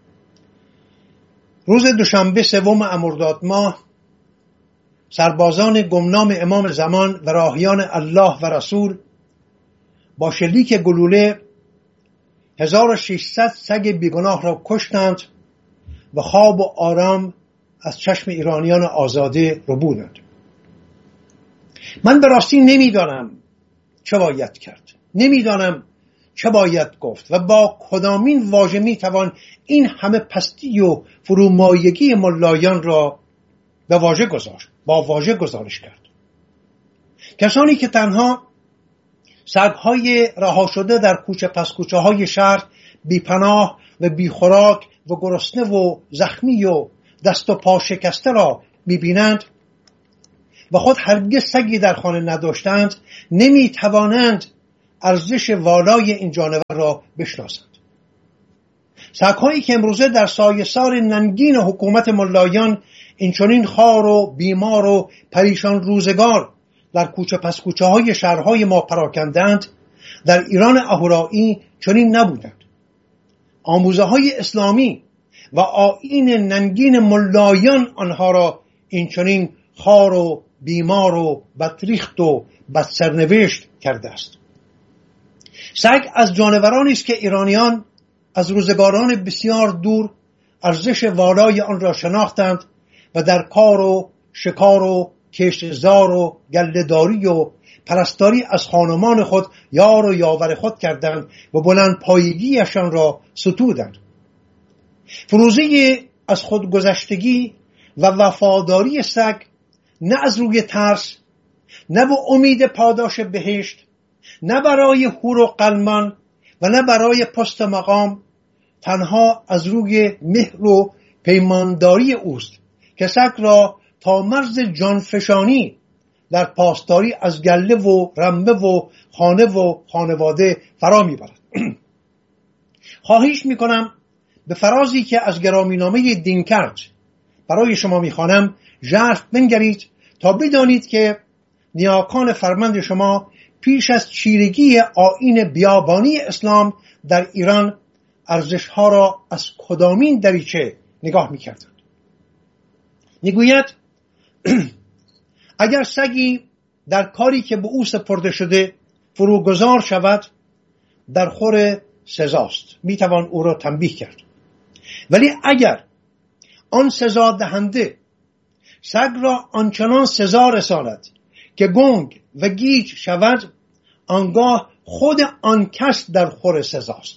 روز دوشنبه سوم مرداد ماه سربازان گمنام امام زمان و راهیان الله و رسول با شلیک گلوله هزار و ششصد سگ بیگناه را کشتند و خواب و آرام از چشم ایرانیان آزاده ربودند. من به راستی نمیدانم چه باید کرد، نمیدانم چه باید گفت و با کدامین واژه میتوان این همه پستی و فرومایگی ملایان را به واژه گذاشت، با واژه گزارش کرد. کسانی که تنها سگ‌های رها شده در کوچه پس کوچه های شهر بی پناه و بی خوراک و گرسنه و زخمی و دست و پا شکسته را میبینند و خود هرگز سگی در خانه نداشتند نمی توانند ارزش والای این جانور را بشناسند. سگ‌هایی که امروزه در سایه‌سار ننگین حکومت ملایان اینچنین خار و بیمار و پریشان روزگار در کوچه پس کوچه های شهرهای ما پراکندند، در ایران اهورایی چنین نبودند. آموزه های اسلامی و آیین ننگین ملایان آنها را اینچنین خار و بیمار و بدریخت و بدسرنوشت کرده است. سگ از جانورانی است که ایرانیان از روزگاران بسیار دور ارزش والای آن را شناختند و در کار و شکار و کشتزار و گله‌داری و پرستاری از خانمان خود یار و یاور خود کردند و بلند پایگیشان را ستودند. فروزه از خودگذشتگی و وفاداری سگ نه از روی ترس، نه به امید پاداش بهشت، نه برای حور و غلمان و نه برای پست مقام، تنها از روی مهر و پیمانداری اوست که سگ را تا مرز جانفشانی در پاسداری از گله و رمه و خانه و خانواده فرا میبرد. خواهش میکنم به فرازی که از گرامینامه دینکرد برای شما میخوانم ژرف بنگرید تا بدانید که نیاکان فرمند شما پیش از چیرگی آیین بیابانی اسلام در ایران ارزشها را از کدامین دریچه نگاه میکردند. میگوید اگر سگی در کاری که به او سپرده شده فروگذار شود در خور سزاست، میتوان او را تنبیه کرد. ولی اگر آن سزا دهنده سگ را آنچنان سزا رساند که گنگ و گیج شود، آنگاه خود آن کس در خور سزاست.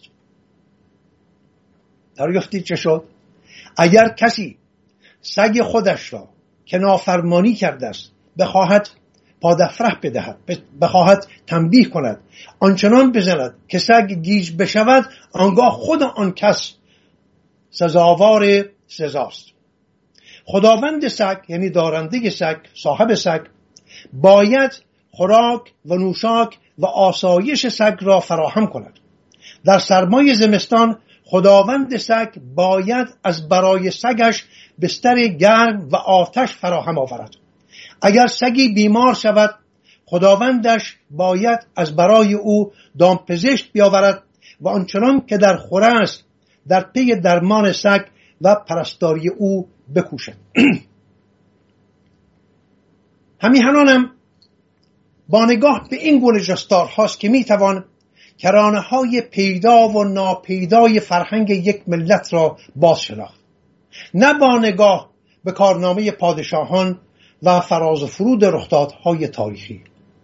دریافتید چه شد؟ اگر کسی سگ خودش را که نافرمانی کرده است بخواهد پادفره بدهد، بخواهد تنبیه کند، آنچنان بزند که سگ گیج بشود، آنگاه خود آن کس سزاوار سزاست. خداوند سگ یعنی دارنده سگ، صاحب سگ، باید خوراک و نوشاک و آسایش سگ را فراهم کند. در سرمای زمستان خداوند سگ باید از برای سگش بستر گرم و آتش فراهم آورد. اگر سگی بیمار شود خداوندش باید از برای او دامپزشک بیاورد و آنچنان که در خوره است در پی درمان سگ و پرستاری او بکوشد. همیهنانم با نگاه به این گونه جستار هاست که میتوان کرانه های پیدا و ناپیدای فرهنگ یک ملت را باز شناخت، نه با نگاه به کارنامه پادشاهان و فراز و فرود رخدادهای تاریخی،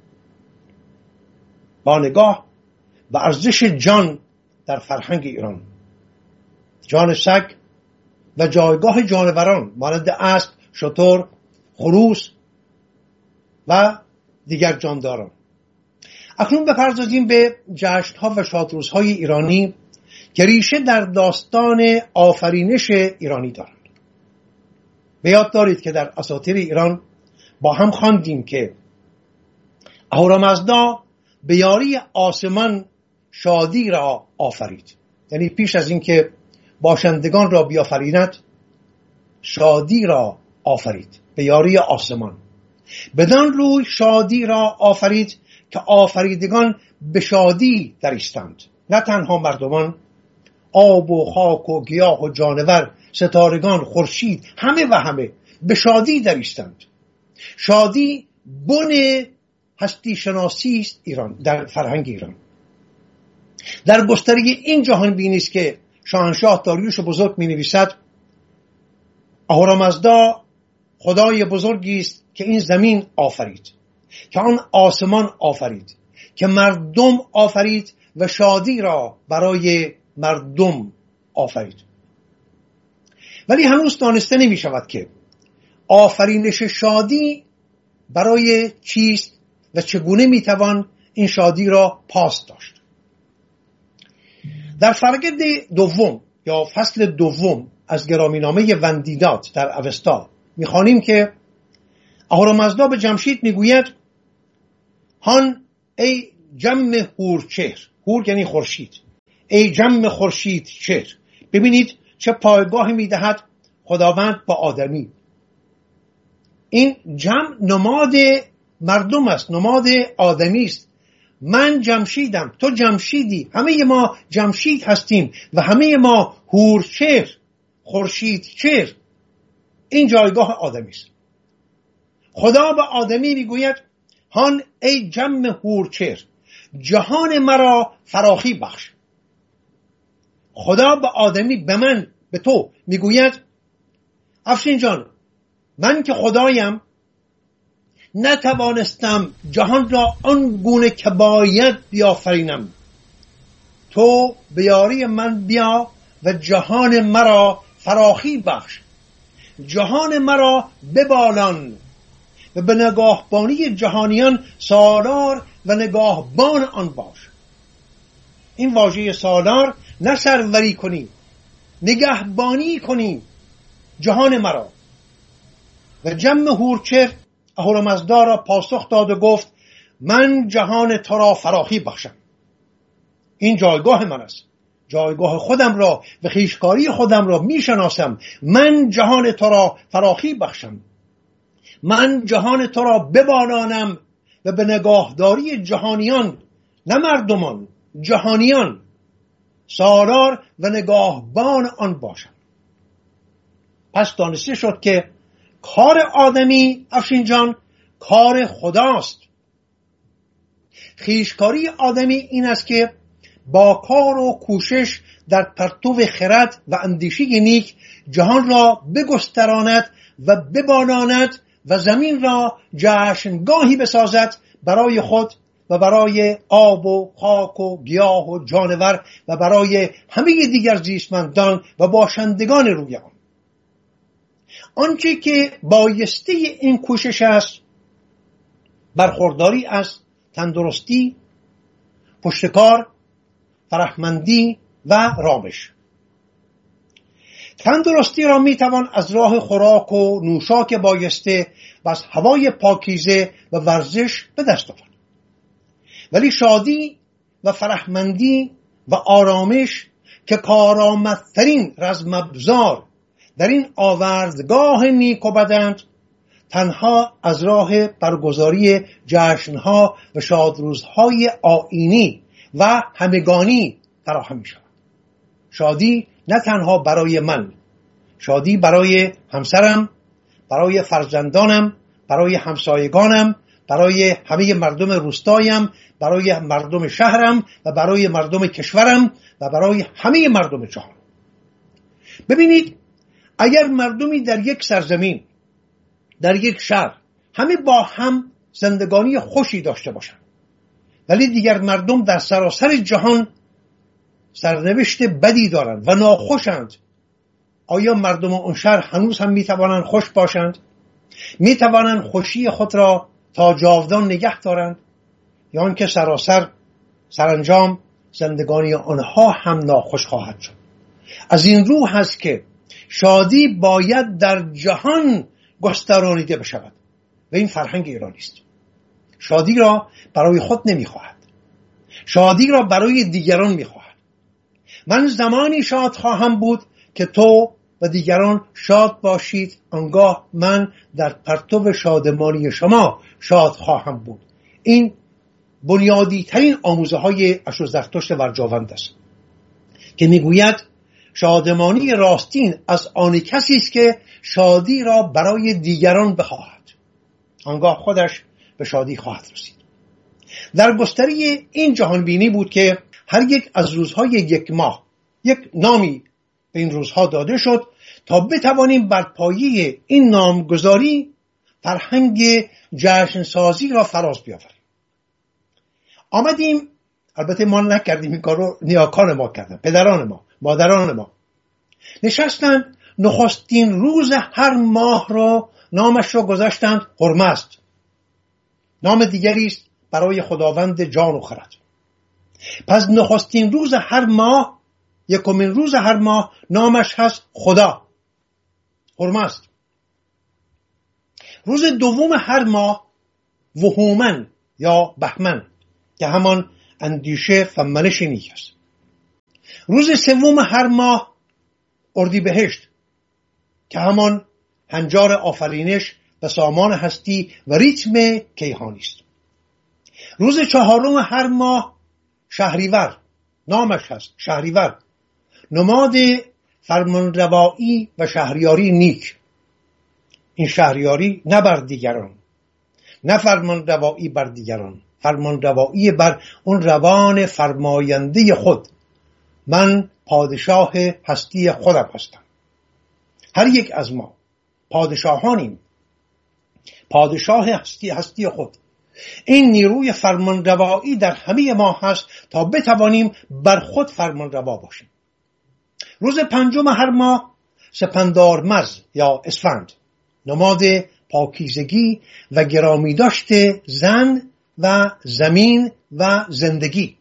با نگاه به ارزش جان در فرهنگ ایران، جان سگ و جایگاه جانوران مانند اسب، شتر، خروس و دیگر جانداران. اکنون بپردازیم به جشن‌ها و شادروزهای ایرانی که ریشه در داستان آفرینش ایرانی دارند. به یاد دارید که در اساطیر ایران با هم خواندیم که اهورامزدا به یاری آسمان شادی را آفرید، یعنی پیش از اینکه باشندگان را بیافریند شادی را آفرید به یاری آسمان. بدان روی شادی را آفرید که آفریدگان به شادی درایستند، نه تنها مردمان، آب و خاک و گیاه و جانور، ستارگان، خورشید، همه و همه به شادی درایستند. شادی بن هستی شناسی است ایران، در فرهنگ ایران. در گستره این جهان بینی است که شاهنشاه داریوش بزرگ می نویسد اهورامزدا خدای بزرگی است که این زمین آفرید، که آن آسمان آفرید، که مردم آفرید و شادی را برای مردم آفرید. ولی هنوز دانسته نمی شود که آفرینش شادی برای چیست و چگونه می توان این شادی را پاس داشت. در فرگرد دوم یا فصل دوم از گرامینامه وندیداد در اوستا می‌خوانیم که اهورامزدا به جمشید میگوید هان ای جم هورچهر، هور یعنی خورشید، ای جم خورشید چهر. ببینید چه پایگاهی میدهد خداوند با آدمی. این جمع نماد مردم است، نماد آدمی است. من جمشیدم، تو جمشیدی، همه ما جمشید هستیم و همه ما هورچهر، خورشید چهر. این جایگاه آدمی است. خدا به آدمی میگوید هان ای جم هورچهر، جهان مرا فراخی بخش. خدا به آدمی، به من، به تو میگوید افشین جان، من که خدایم نتوانستم جهان را آن گونه که باید بیافرینم. تو به یاری من بیا و جهان مرا فراخی بخش، جهان مرا ببالان و به نگاهبانی جهانیان سالار و نگاهبان آن باش. این واژه سالار، نه سروری کنی، نگهبانی کنی جهان مرا. و جم هورچهر اهورامزدا را پاسخ داد و گفت من جهان تو را فراخی بخشم. این جایگاه من است، جایگاه خودم را و خویشکاری خودم را میشناسم. من جهان تو را فراخی بخشم، من جهان تو را ببالانم و به نگاهداری جهانیان، نه مردمان، جهانیان، سالار و نگاهبان آن باشم. پس دانسته شد که کار آدمی افشین جان کار خداست. خویشکاری آدمی این است که با کار و کوشش در پرتو خرد و اندیشه نیک جهان را بگستراند و ببالاند و زمین را جشنگاهی بسازد برای خود و برای آب و خاک و گیاه و جانور و برای همه دیگر زیستمندان و باشندگان روی آن. آنچه که بایسته این کوشش است برخورداری از تندرستی، پشتکار، فرهمندی و رامش. تندرستی را میتوان از راه خوراک و نوشاک بایسته و از هوای پاکیزه و ورزش به دست آورد. ولی شادی و فرهمندی و آرامش که کارآمدترین رزم‌ابزار در این آوردگاه نیک و بدند، تنها از راه برگزاری جشنها و شادروزهای آیینی و همگانی فراهم می شود. شادی نه تنها برای من، شادی برای همسرم، برای فرزندانم، برای همسایگانم، برای همه مردم روستایم، برای مردم شهرم و برای مردم کشورم و برای همه مردم جهان. ببینید، اگر مردمی در یک سرزمین، در یک شهر همه با هم زندگانی خوشی داشته باشند، ولی دیگر مردم در سراسر جهان سرنوشت بدی دارند و ناخوشند، آیا مردم اون شهر هنوز هم میتوانند خوش باشند؟ میتوانند خوشی خود را تا جاودان نگه دارند؟ یا آنکه سراسر سرانجام زندگانی آنها هم ناخوش خواهد شد؟ از این رو هست که شادی باید در جهان گسترانیده بشود و این فرهنگ ایرانی است. شادی را برای خود نمیخواهد، شادی را برای دیگران میخواهد. من زمانی شاد خواهم بود که تو و دیگران شاد باشید، آنگاه من در پرتو شادمانی شما شاد خواهم بود. این بنیادی ترین آموزه های اشوزرتشت ورجاوند است که میگوید شادمانی راستین از آن کسی است که شادی را برای دیگران بخواهد، آنگاه خودش به شادی خواهد رسید. در گستری این جهان بینی بود که هر یک از روزهای یک ماه یک نامی به این روزها داده شد تا بتوانیم بر پایه این نامگذاری فرهنگ جشن سازی را فراز بیاوریم. آمدیم، البته ما نکردیم این کارو، نیاکان ما کردن، پدران ما، مادران ما نشستند نخستین روز هر ماه را نامش را گذاشتند هرمزد. نام دیگری است برای خداوند جان و خرد. پس نخستین روز هر ماه، یکمین روز هر ماه، نامش هست خدا، هرمزد. روز دوم هر ماه وهومن یا بهمن که همان اندیشه و منش نیک است. روز سوم هر ماه اردیبهشت که همان هنجار آفرینش و سامان هستی و ریتم کیهانی است. روز چهارم هر ماه شهریور، نامش هست شهریور، نماد فرمانروایی و شهریاری نیک. این شهریاری نه بر دیگران، نه فرمانروایی بر دیگران، فرمانروایی بر اون روان فرماینده خود. من پادشاه هستی خودم هستم. هر یک از ما پادشاهانیم، پادشاه هستی هستی خود. این نیروی فرمانروایی در همه ما هست تا بتوانیم بر خود فرمانروا باشیم. روز پنجم هر ماه سپندارمز یا اسفند، نماد پاکیزگی و گرامی داشت زن و زمین و زندگی.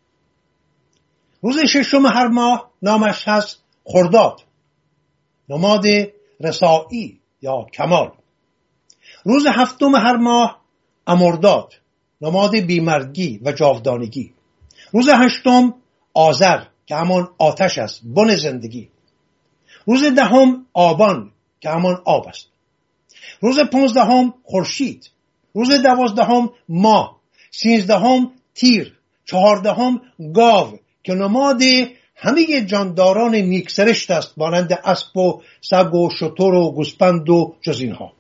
روز ششم هر ماه نامش هست خرداد، نماد رسایی یا کمال. روز هفتم هر ماه امرداد، نماد بیمردگی و جاودانگی. روز هشتم آذر که همان آتش است، بن زندگی. روز دهم آبان که همان آب است. روز پانزدهم خورشید. روز دوازدهم ماه. سیزدهم تیر. چهاردهم گاو که نماد همه جانداران نیکسرشت است، مانند اسب و سگ و شتر و گوسپند و جز اینها.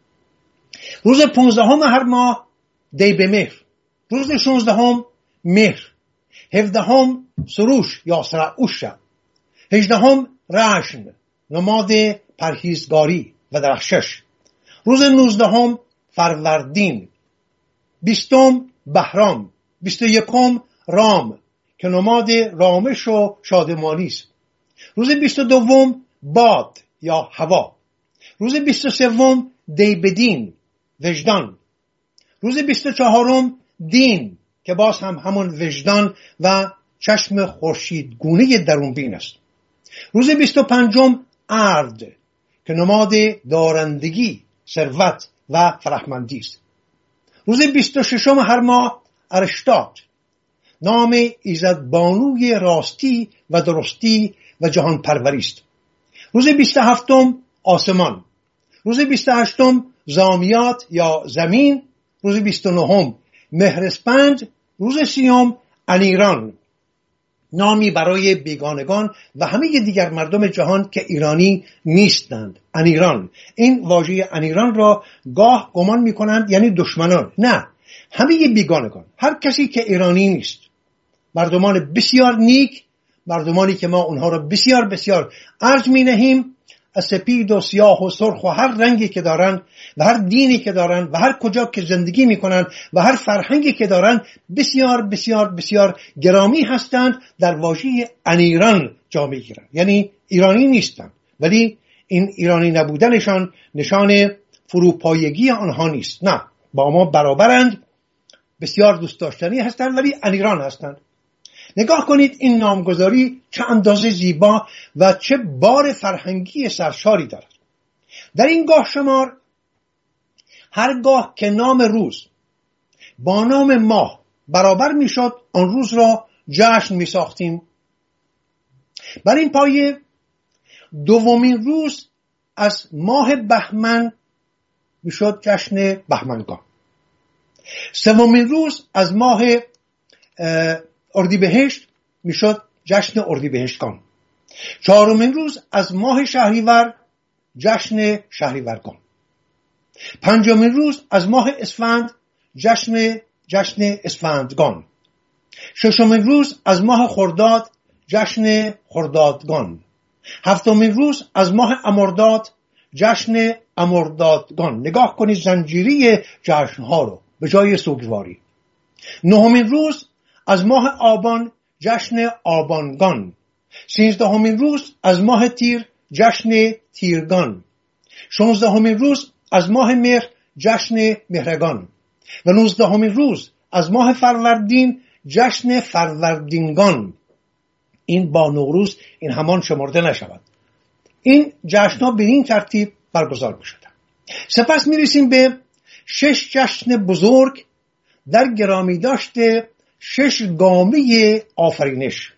روز پانزدهم هر ماه دی به مهر. روز شانزدهم مهر. هفدهم سروش یا سرعوش. هجدهم رشن، نماد پرهیزگاری و درخشش. روز نوزدهم فروردین. بیستم بهرام. بیست و یکم رام که نماد رامش و شادمانی است. روز بیست و دوم باد یا هوا. روز بیست و سوم دی بدین، وجدان. روز بیست و چهارم دین که باز هم همون وجدان و چشم خورشیدگونه درونبین است. روز بیست و پنجم ارد که نماد دارندگی، ثروت و فرهمندی است. روز بیست و ششم هر ماه ارشتاد، نام ایزدبانوی راستی و درستی و جهان پروری است. روز بیست و هفتم آسمان. روز بیست و هشتم زامیات یا زمین. روز بیست و نهم مهرسپند. روز سیوم انیران، نامی برای بیگانگان و همه دیگر مردم جهان که ایرانی نیستند. انیران، این واژه انیران را گاه گمان میکنند یعنی دشمنان. نه، همه بیگانگان، هر کسی که ایرانی نیست. مردمان بسیار نیک، مردمانی که ما اونها را بسیار بسیار ارج می نهیم، از سپید و سیاه و سرخ و هر رنگی که دارن و هر دینی که دارن و هر کجا که زندگی میکنن و هر فرهنگی که دارن، بسیار بسیار بسیار گرامی هستند، در واژه انیران جا میگیرن. یعنی ایرانی نیستن، ولی این ایرانی نبودنشان نشان فروپایگی آنها نیست. نه، با ما برابرند، بسیار دوست داشتنی هستند، ولی انیران هستند. نگاه کنید این نامگذاری چه اندازه زیبا و چه بار فرهنگی سرشاری دارد. در این گاه شمار هرگاه که نام روز با نام ماه برابر می شد، آن روز را جشن می ساختیم. بر این پایه دومین روز از ماه بهمن می شد جشن بهمنگان. سومین روز از ماه اردیبهشت می شد جشن اردیبهشتگان. چهارمین روز از ماه شهریور جشن شهریورگان. پنجمین روز از ماه اسفند جشن جشن اسفندگان. ششمین روز از ماه خرداد جشن خردادگان. هفتمین روز از ماه امرداد جشن امردادگان. نگاه کنید زنجیری جشنها رو به جای سوگواری. نهمین روز از ماه آبان جشن آبانگان. سیزدهمین روز از ماه تیر جشن تیرگان. شانزدهمین روز از ماه مهر جشن مهرگان و نوزدهمین روز از ماه فروردین جشن فروردینگان. این با نوروز این همان شمرده نشود. این جشن‌ها به این ترتیب برگزار می‌شدند. سپس میرسیم به شش جشن بزرگ در گرامی داشته شش گامه آفرینش.